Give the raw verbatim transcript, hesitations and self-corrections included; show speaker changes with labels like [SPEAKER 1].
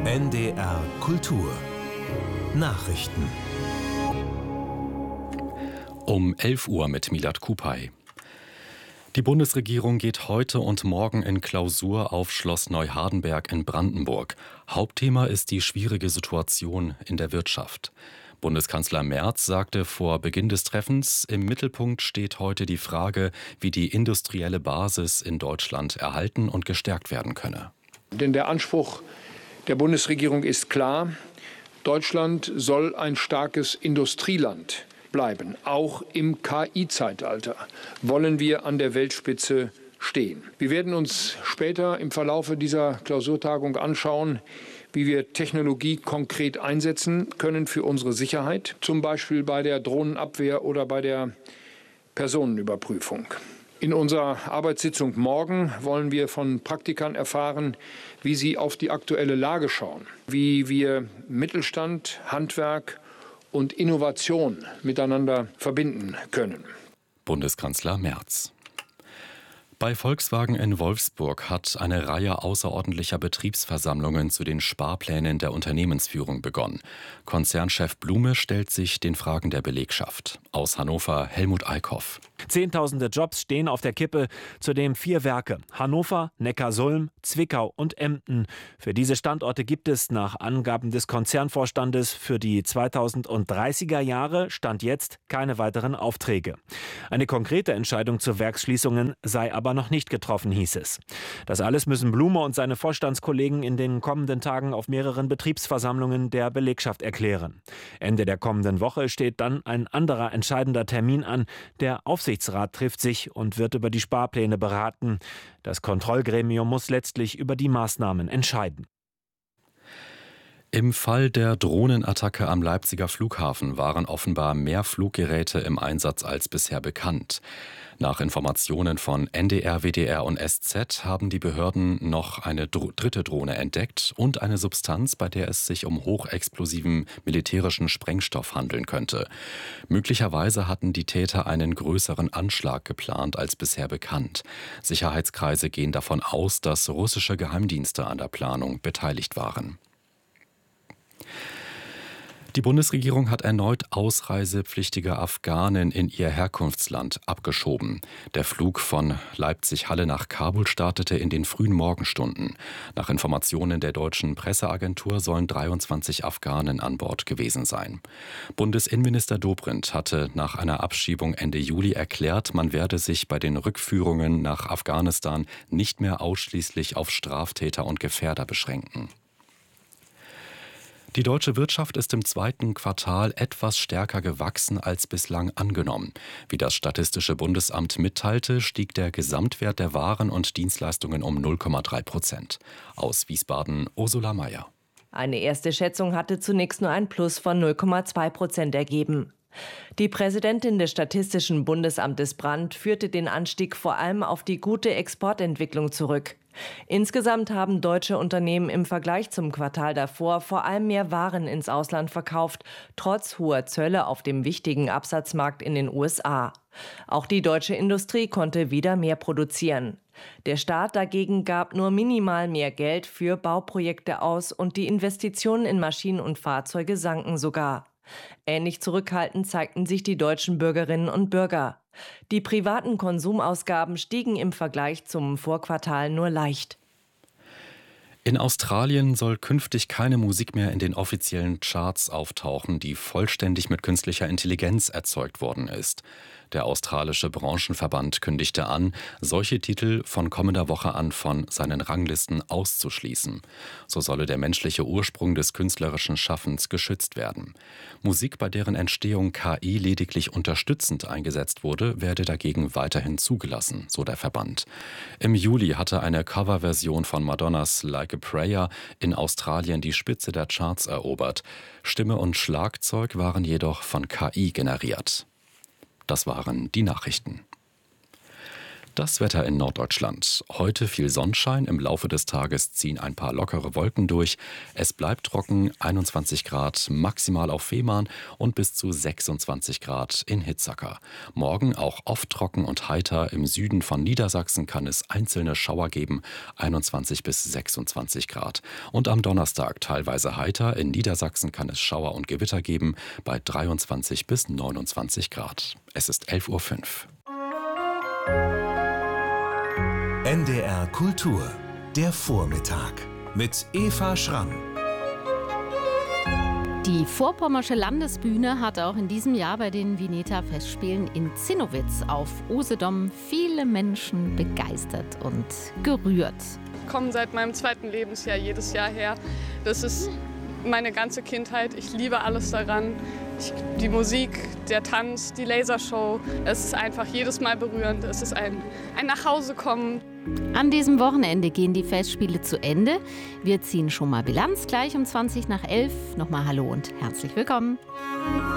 [SPEAKER 1] N D R Kultur Nachrichten
[SPEAKER 2] Um elf Uhr mit Milad Kupay. Die Bundesregierung geht heute und morgen in Klausur auf Schloss Neuhardenberg in Brandenburg. Hauptthema ist die schwierige Situation in der Wirtschaft. Bundeskanzler Merz sagte vor Beginn des Treffens, im Mittelpunkt steht heute die Frage, wie die industrielle Basis in Deutschland erhalten und gestärkt werden könne.
[SPEAKER 3] Denn der Anspruch der Bundesregierung ist klar: Deutschland soll ein starkes Industrieland bleiben. Auch im K I-Zeitalter wollen wir an der Weltspitze stehen. Wir werden uns später im Verlaufe dieser Klausurtagung anschauen, wie wir Technologie konkret einsetzen können für unsere Sicherheit, zum Beispiel bei der Drohnenabwehr oder bei der Personenüberprüfung. In unserer Arbeitssitzung morgen wollen wir von Praktikern erfahren, wie sie auf die aktuelle Lage schauen, wie wir Mittelstand, Handwerk und Innovation miteinander verbinden können.
[SPEAKER 2] Bundeskanzler Merz. Bei Volkswagen in Wolfsburg hat eine Reihe außerordentlicher Betriebsversammlungen zu den Sparplänen der Unternehmensführung begonnen. Konzernchef Blume stellt sich den Fragen der Belegschaft. Aus Hannover Helmut Eickhoff.
[SPEAKER 4] Zehntausende Jobs stehen auf der Kippe, zudem vier Werke: Hannover, Neckarsulm, Zwickau und Emden. Für diese Standorte gibt es nach Angaben des Konzernvorstandes für die zweitausenddreißiger Jahre Stand jetzt keine weiteren Aufträge. Eine konkrete Entscheidung zu Werksschließungen sei aber noch nicht getroffen, hieß es. Das alles müssen Blume und seine Vorstandskollegen in den kommenden Tagen auf mehreren Betriebsversammlungen der Belegschaft erklären. Ende der kommenden Woche steht dann ein anderer entscheidender Termin an. Der Aufsichtsrat trifft sich und wird über die Sparpläne beraten. Das Kontrollgremium muss letztlich über die Maßnahmen entscheiden.
[SPEAKER 2] Im Fall der Drohnenattacke am Leipziger Flughafen waren offenbar mehr Fluggeräte im Einsatz als bisher bekannt. Nach Informationen von N D R, W D R und S Z haben die Behörden noch eine dr- dritte Drohne entdeckt und eine Substanz, bei der es sich um hochexplosiven militärischen Sprengstoff handeln könnte. Möglicherweise hatten die Täter einen größeren Anschlag geplant als bisher bekannt. Sicherheitskreise gehen davon aus, dass russische Geheimdienste an der Planung beteiligt waren. Die Bundesregierung hat erneut ausreisepflichtige Afghanen in ihr Herkunftsland abgeschoben. Der Flug von Leipzig-Halle nach Kabul startete in den frühen Morgenstunden. Nach Informationen der deutschen Presseagentur sollen dreiundzwanzig Afghanen an Bord gewesen sein. Bundesinnenminister Dobrindt hatte nach einer Abschiebung Ende Juli erklärt, man werde sich bei den Rückführungen nach Afghanistan nicht mehr ausschließlich auf Straftäter und Gefährder beschränken. Die deutsche Wirtschaft ist im zweiten Quartal etwas stärker gewachsen als bislang angenommen. Wie das Statistische Bundesamt mitteilte, stieg der Gesamtwert der Waren und Dienstleistungen um null Komma drei Prozent. Aus Wiesbaden Ursula Mayer.
[SPEAKER 5] Eine erste Schätzung hatte zunächst nur ein Plus von null Komma zwei Prozent ergeben. Die Präsidentin des Statistischen Bundesamtes Brandt führte den Anstieg vor allem auf die gute Exportentwicklung zurück. Insgesamt haben deutsche Unternehmen im Vergleich zum Quartal davor vor allem mehr Waren ins Ausland verkauft, trotz hoher Zölle auf dem wichtigen Absatzmarkt in den U S A. Auch die deutsche Industrie konnte wieder mehr produzieren. Der Staat dagegen gab nur minimal mehr Geld für Bauprojekte aus und die Investitionen in Maschinen und Fahrzeuge sanken sogar. Ähnlich zurückhaltend zeigten sich die deutschen Bürgerinnen und Bürger. Die privaten Konsumausgaben stiegen im Vergleich zum Vorquartal nur leicht.
[SPEAKER 2] In Australien soll künftig keine Musik mehr in den offiziellen Charts auftauchen, die vollständig mit künstlicher Intelligenz erzeugt worden ist. Der australische Branchenverband kündigte an, solche Titel von kommender Woche an von seinen Ranglisten auszuschließen. So solle der menschliche Ursprung des künstlerischen Schaffens geschützt werden. Musik, bei deren Entstehung K I lediglich unterstützend eingesetzt wurde, werde dagegen weiterhin zugelassen, so der Verband. Im Juli hatte eine Coverversion von Madonnas Like a Prayer in Australien die Spitze der Charts erobert. Stimme und Schlagzeug waren jedoch von K I generiert. Das waren die Nachrichten. Das Wetter in Norddeutschland. Heute viel Sonnenschein, im Laufe des Tages ziehen ein paar lockere Wolken durch. Es bleibt trocken, einundzwanzig Grad maximal auf Fehmarn und bis zu sechsundzwanzig Grad in Hitzacker. Morgen auch oft trocken und heiter. Im Süden von Niedersachsen kann es einzelne Schauer geben, einundzwanzig bis sechsundzwanzig Grad. Und am Donnerstag teilweise heiter. In Niedersachsen kann es Schauer und Gewitter geben bei dreiundzwanzig bis neunundzwanzig Grad. Es ist elf Uhr fünf.
[SPEAKER 1] N D R Kultur, der Vormittag mit Eva Schramm.
[SPEAKER 6] Die Vorpommersche Landesbühne hat auch in diesem Jahr bei den Vineta-Festspielen in Zinnowitz auf Usedom viele Menschen begeistert und gerührt.
[SPEAKER 7] Ich komme seit meinem zweiten Lebensjahr jedes Jahr her. Das ist meine ganze Kindheit. Ich liebe alles daran. Ich, die Musik, der Tanz, die Lasershow. Es ist einfach jedes Mal berührend. Es ist ein, ein Nachhausekommen.
[SPEAKER 6] An diesem Wochenende gehen die Festspiele zu Ende. Wir ziehen schon mal Bilanz gleich um zwanzig nach elf. Nochmal Hallo und herzlich willkommen.